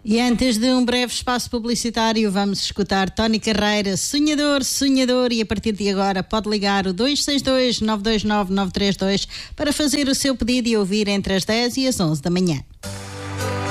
E antes de um breve espaço publicitário, vamos escutar Tony Carreira, Sonhador, Sonhador, e a partir de agora pode ligar o 262-929-932 para fazer o seu pedido e ouvir entre as 10 e as 11 da manhã.